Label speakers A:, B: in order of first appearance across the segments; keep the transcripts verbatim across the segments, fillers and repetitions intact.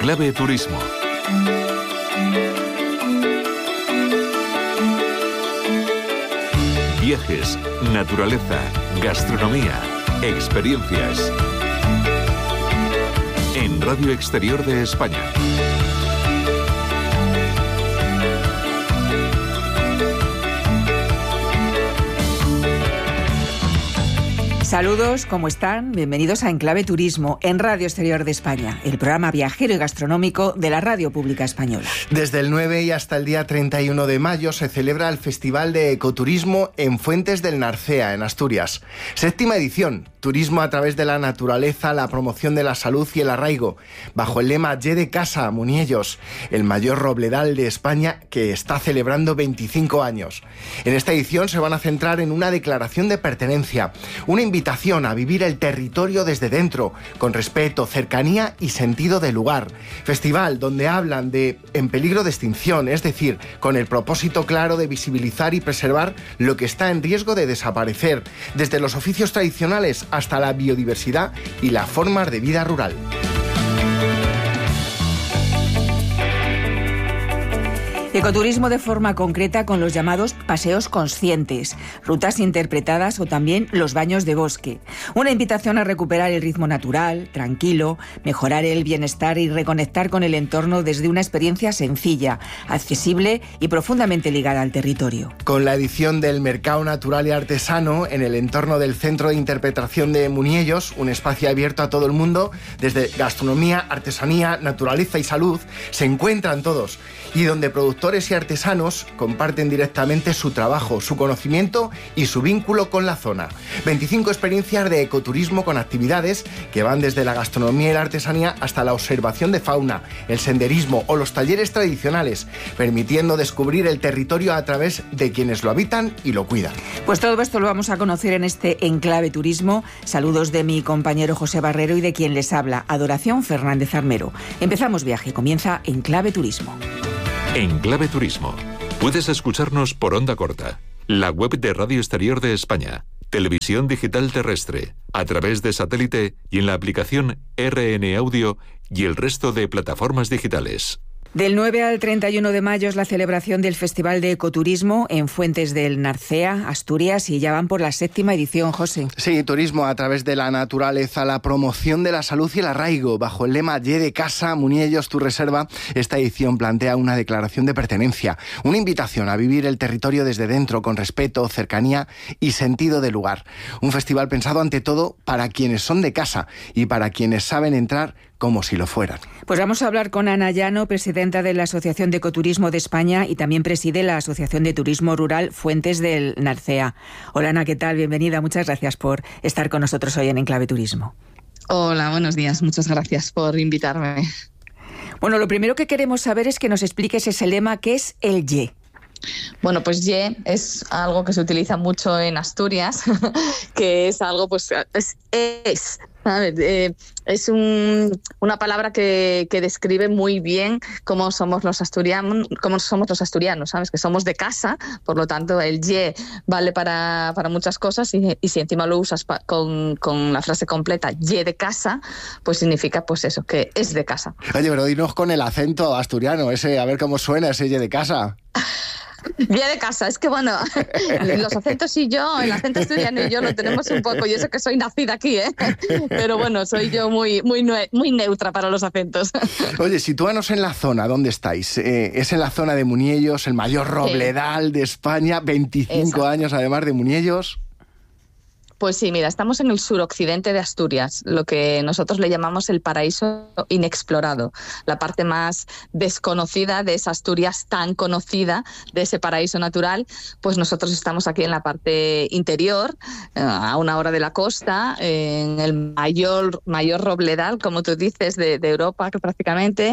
A: Clave Turismo. Viajes, naturaleza, gastronomía, experiencias. En Radio Exterior de España.
B: Saludos, ¿cómo están? Bienvenidos a Enclave Turismo en Radio Exterior de España, el programa viajero y gastronómico de la Radio Pública Española.
C: Desde el nueve y hasta el día treinta y uno de mayo se celebra el Festival de Ecoturismo en Fuentes del Narcea, en Asturias. Séptima edición, turismo a través de la naturaleza, la promoción de la salud y el arraigo, bajo el lema Ye de Casa, Muniellos, el mayor robledal de España que está celebrando veinticinco años. En esta edición se van a centrar en una declaración de pertenencia, una invitación Invitación a vivir el territorio desde dentro, con respeto, cercanía y sentido de lugar. Festival donde hablan de en peligro de extinción, es decir, con el propósito claro de visibilizar y preservar lo que está en riesgo de desaparecer, desde los oficios tradicionales hasta la biodiversidad y las formas de vida rural.
B: Ecoturismo de forma concreta con los llamados paseos conscientes, rutas interpretadas o también los baños de bosque. Una invitación a recuperar el ritmo natural, tranquilo, mejorar el bienestar y reconectar con el entorno desde una experiencia sencilla, accesible y profundamente ligada al territorio.
C: Con la edición del Mercado Natural y Artesano en el entorno del Centro de Interpretación de Muniellos, un espacio abierto a todo el mundo, desde gastronomía, artesanía, naturaleza y salud, se encuentran todos y donde productores y artesanos comparten directamente su trabajo, su conocimiento y su vínculo con la zona. veinticinco experiencias de ecoturismo con actividades que van desde la gastronomía y la artesanía hasta la observación de fauna, el senderismo o los talleres tradicionales, permitiendo descubrir el territorio a través de quienes lo habitan y lo cuidan.
B: Pues todo esto lo vamos a conocer en este Enclave Turismo. Saludos de mi compañero José Barrero y de quien les habla, Adoración Fernández Armero. Empezamos viaje, comienza Enclave Turismo.
A: Enclave Turismo. Puedes escucharnos por onda corta, la web de Radio Exterior de España, televisión digital terrestre, a través de satélite y en la aplicación R N Audio y el resto de plataformas digitales.
B: Del nueve al treinta y uno de mayo es la celebración del Festival de Ecoturismo en Fuentes del Narcea, Asturias, y ya van por la séptima edición, José.
C: Sí, turismo a través de la naturaleza, la promoción de la salud y el arraigo. Bajo el lema Ye de Casa, Muniellos, tu reserva, esta edición plantea una declaración de pertenencia, una invitación a vivir el territorio desde dentro, con respeto, cercanía y sentido de lugar. Un festival pensado ante todo para quienes son de casa y para quienes saben entrar como si lo fueran.
B: Pues vamos a hablar con Ana Llano, presidenta de la Asociación de Ecoturismo de España y también preside la Asociación de Turismo Rural Fuentes del Narcea. Hola Ana, ¿qué tal? Bienvenida, muchas gracias por estar con nosotros hoy en Enclave Turismo.
D: Hola, buenos días, muchas gracias por invitarme.
B: Bueno, lo primero que queremos saber es que nos expliques ese lema que es el Ye.
D: Bueno, pues Ye es algo que se utiliza mucho en Asturias, que es algo, pues, es, es ¿sabes? Eh, es un, una palabra que, que describe muy bien cómo somos los asturianos, cómo somos los asturianos, ¿sabes? Que somos de casa, por lo tanto el Ye vale para, para muchas cosas y, y si encima lo usas pa, con, con la frase completa Ye de casa, pues significa pues eso, que es de casa.
C: Oye, pero dinos con el acento asturiano, ese, a ver cómo suena ese Ye de casa.
D: Bien de casa, es que bueno, los acentos y yo, el acento asturiano y yo lo tenemos un poco, y eso que soy nacida aquí, ¿eh? Pero bueno, soy yo muy, muy, muy neutra para los acentos.
C: Oye, sitúanos en la zona, ¿dónde estáis? Eh, es en la zona de Muniellos, el mayor robledal sí. de España, veinticinco Exacto. años además de Muniellos.
D: Pues sí, mira, estamos en el suroccidente de Asturias, lo que nosotros le llamamos el paraíso inexplorado, la parte más desconocida de esa Asturias tan conocida, de ese paraíso natural. Pues nosotros estamos aquí en la parte interior, a una hora de la costa, en el mayor, mayor robledal, como tú dices, de, de Europa prácticamente,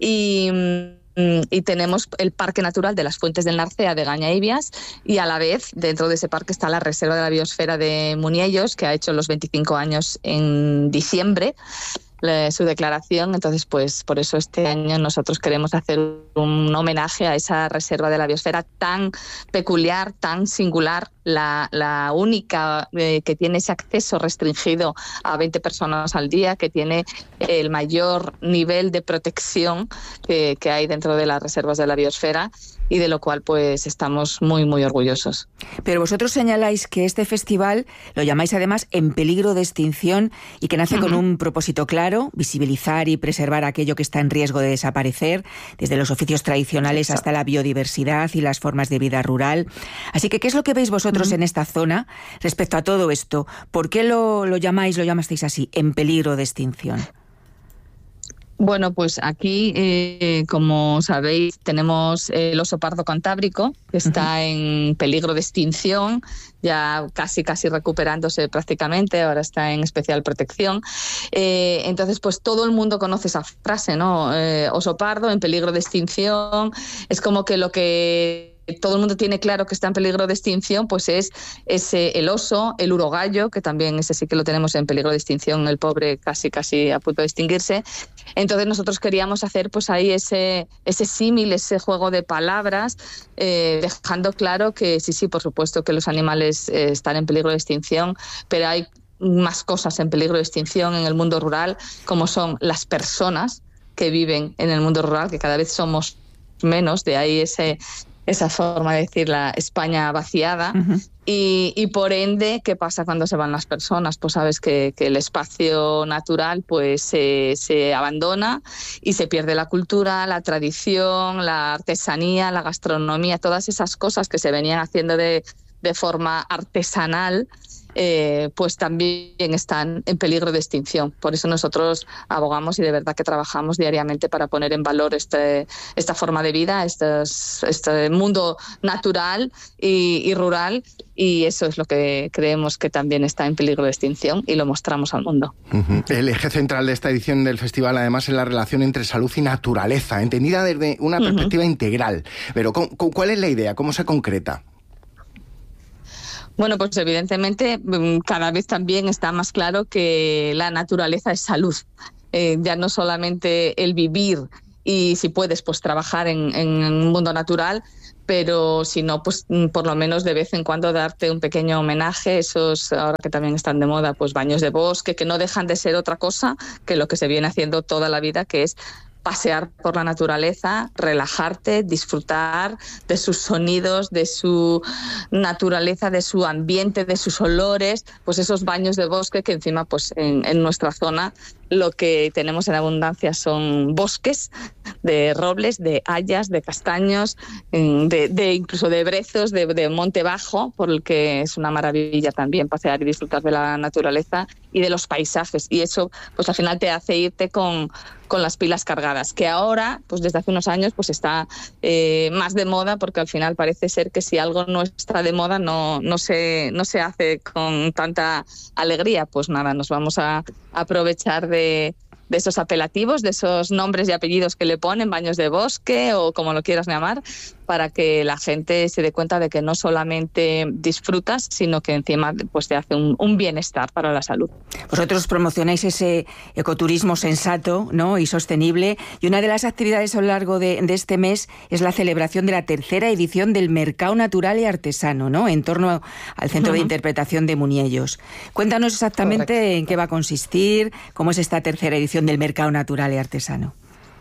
D: y... y tenemos el Parque Natural de las Fuentes del Narcea de Gañaíbias y a la vez dentro de ese parque está la Reserva de la Biosfera de Muniellos, que ha hecho los veinticinco años en diciembre su declaración. Entonces, pues por eso este año nosotros queremos hacer un homenaje a esa Reserva de la Biosfera tan peculiar, tan singular, la, la única eh, que tiene ese acceso restringido a veinte personas al día, que tiene el mayor nivel de protección que, que hay dentro de las reservas de la biosfera, y de lo cual pues estamos muy, muy orgullosos.
B: Pero vosotros señaláis que este festival lo llamáis además en peligro de extinción y que nace uh-huh. con un propósito claro: visibilizar y preservar aquello que está en riesgo de desaparecer, desde los oficios tradicionales Exacto. hasta la biodiversidad y las formas de vida rural. Así que, ¿qué es lo que veis vosotros uh-huh. en esta zona respecto a todo esto? ¿Por qué lo, lo llamáis, lo llamasteis así, en peligro de extinción?
D: Bueno, pues aquí, eh, como sabéis, tenemos el oso pardo cantábrico, que está uh-huh. en peligro de extinción, ya casi casi recuperándose prácticamente, ahora está en especial protección. Eh, entonces, pues todo el mundo conoce esa frase, ¿no? Eh, oso pardo en peligro de extinción. Es como que lo que todo el mundo tiene claro que está en peligro de extinción, pues es ese, el oso, el urogallo, que también ese sí que lo tenemos en peligro de extinción, el pobre casi casi a punto de extinguirse. Entonces nosotros queríamos hacer pues ahí ese, ese símil, ese juego de palabras, eh, dejando claro que sí, sí, por supuesto que los animales eh, están en peligro de extinción, pero hay más cosas en peligro de extinción en el mundo rural, como son las personas que viven en el mundo rural, que cada vez somos menos, de ahí ese... esa forma de decir la España vaciada, uh-huh. y, y por ende, ¿qué pasa cuando se van las personas? Pues sabes que, que el espacio natural pues se, se abandona y se pierde la cultura, la tradición, la artesanía, la gastronomía, todas esas cosas que se venían haciendo de, de forma artesanal, Eh, pues también están en peligro de extinción. Por eso nosotros abogamos y de verdad que trabajamos diariamente para poner en valor este, esta forma de vida, estos, este mundo natural y, y rural, y eso es lo que creemos que también está en peligro de extinción y lo mostramos al mundo.
C: Uh-huh. El eje central de esta edición del festival además es la relación entre salud y naturaleza, entendida desde una perspectiva uh-huh. integral. Pero ¿cuál es la idea? ¿Cómo se concreta?
D: Bueno, pues evidentemente cada vez también está más claro que la naturaleza es salud. Eh, ya no solamente el vivir y si puedes pues trabajar en, en un mundo natural, pero si no, pues por lo menos de vez en cuando darte un pequeño homenaje, esos, ahora que también están de moda, pues baños de bosque, que no dejan de ser otra cosa que lo que se viene haciendo toda la vida, que es pasear por la naturaleza, relajarte, disfrutar de sus sonidos, de su naturaleza, de su ambiente, de sus olores, pues esos baños de bosque que encima pues en, en nuestra zona lo que tenemos en abundancia son bosques de robles, de hayas, de castaños, de, de incluso de brezos, de, de monte bajo, por el que es una maravilla también pasear y disfrutar de la naturaleza y de los paisajes, y eso pues al final te hace irte con, con las pilas cargadas, que ahora pues desde hace unos años pues está eh, más de moda, porque al final parece ser que si algo no está de moda no, no, se, no se hace con tanta alegría. Pues nada, nos vamos a aprovechar de, de esos apelativos, de esos nombres y apellidos que le ponen, baños de bosque o como lo quieras llamar, para que la gente se dé cuenta de que no solamente disfrutas, sino que encima pues te hace un, un bienestar para la salud.
B: Vosotros promocionáis ese ecoturismo sensato, ¿no?, y sostenible, y una de las actividades a lo largo de, de este mes es la celebración de la tercera edición del Mercado Natural y Artesano, ¿no?, en torno al Centro uh-huh. de Interpretación de Muniellos. Cuéntanos exactamente Correcto. En qué va a consistir, cómo es esta tercera edición del Mercado Natural y Artesano.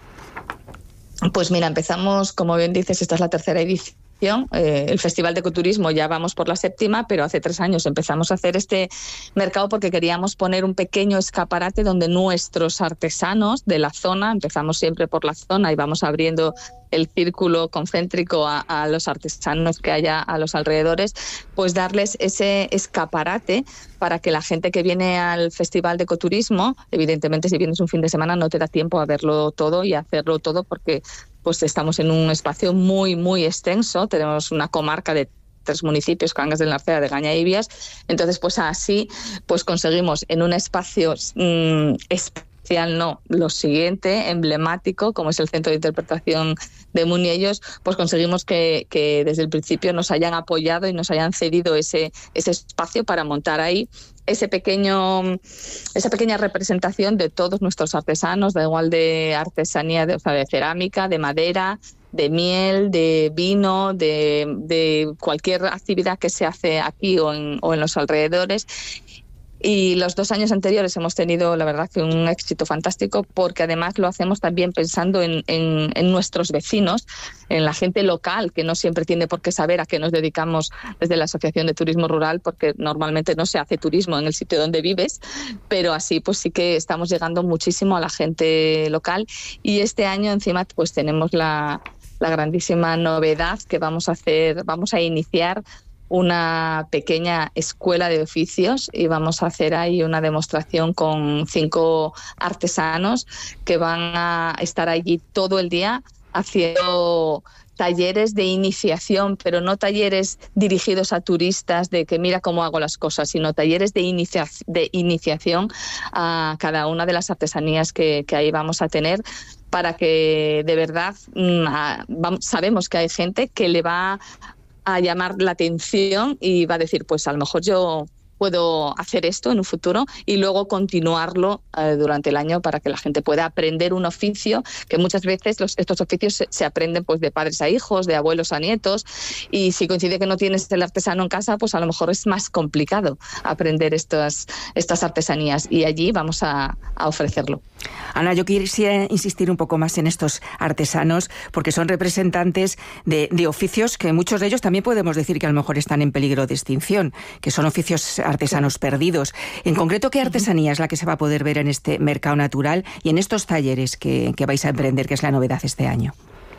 D: Pues mira, empezamos, como bien dices, esta es la tercera edición. Eh, el Festival de Ecoturismo ya vamos por la séptima, pero hace tres años empezamos a hacer este mercado porque queríamos poner un pequeño escaparate donde nuestros artesanos de la zona, empezamos siempre por la zona y vamos abriendo el círculo concéntrico a, a los artesanos que haya a los alrededores, pues darles ese escaparate para que la gente que viene al Festival de Ecoturismo, evidentemente si vienes un fin de semana no te da tiempo a verlo todo y a hacerlo todo porque pues estamos en un espacio muy, muy extenso, tenemos una comarca de tres municipios, Cangas del Narcea, de Gaña y Ibias, entonces pues así pues conseguimos en un espacio mmm, especial, no, lo siguiente, emblemático, como es el Centro de Interpretación de Muniellos, pues conseguimos que, que desde el principio nos hayan apoyado y nos hayan cedido ese, ese espacio para montar ahí ese pequeño, esa pequeña representación de todos nuestros artesanos, da igual de artesanía, de, o sea, de cerámica, de madera, de miel, de vino, de, de cualquier actividad que se hace aquí o en, o en los alrededores. Y los dos años anteriores hemos tenido, la verdad, que un éxito fantástico, porque además lo hacemos también pensando en, en, en nuestros vecinos, en la gente local, que no siempre tiene por qué saber a qué nos dedicamos desde la Asociación de Turismo Rural, porque normalmente no se hace turismo en el sitio donde vives, pero así pues sí que estamos llegando muchísimo a la gente local. Y este año encima pues tenemos la, la grandísima novedad que vamos a hacer, vamos a iniciar una pequeña escuela de oficios y vamos a hacer ahí una demostración con cinco artesanos que van a estar allí todo el día haciendo talleres de iniciación, pero no talleres dirigidos a turistas de que mira cómo hago las cosas, sino talleres de, inicia de iniciación a cada una de las artesanías que, que ahí vamos a tener, para que de verdad mmm, sabemos que hay gente que le va a llamar la atención y va a decir, pues a lo mejor yo puedo hacer esto en un futuro, y luego continuarlo eh, durante el año para que la gente pueda aprender un oficio, que muchas veces los, estos oficios se, se aprenden pues de padres a hijos, de abuelos a nietos, y si coincide que no tienes el artesano en casa, pues a lo mejor es más complicado aprender estas, estas artesanías, y allí vamos a, a ofrecerlo.
B: Ana, yo quisiera insistir un poco más en estos artesanos, porque son representantes de, de oficios que muchos de ellos también podemos decir que a lo mejor están en peligro de extinción, que son oficios artesanos perdidos. En concreto, ¿qué artesanía es la que se va a poder ver en este mercado natural y en estos talleres que, que vais a emprender, que es la novedad este año?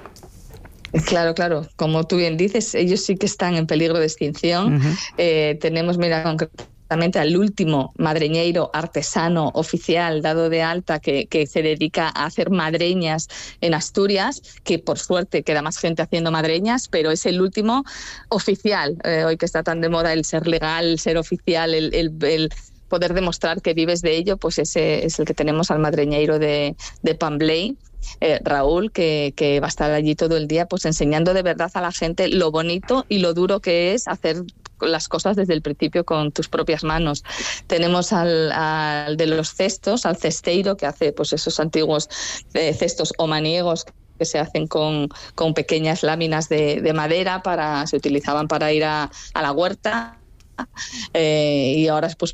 D: Claro, claro. Como tú bien dices, ellos sí que están en peligro de extinción. Uh-huh. eh, tenemos, mira, concretamente al último madreñeiro artesano oficial dado de alta que, que se dedica a hacer madreñas en Asturias, que por suerte queda más gente haciendo madreñas, pero es el último oficial. Eh, hoy que está tan de moda el ser legal, el ser oficial, el, el, el poder demostrar que vives de ello, pues ese es el que tenemos al madreñeiro de, de Pambley. Eh, Raúl, que, que va a estar allí todo el día pues enseñando de verdad a la gente lo bonito y lo duro que es hacer las cosas desde el principio con tus propias manos. Tenemos al, al de los cestos, al cesteiro, que hace pues esos antiguos eh, cestos o maniegos que se hacen con, con pequeñas láminas de, de madera, para se utilizaban para ir a, a la huerta. Eh, y ahora pues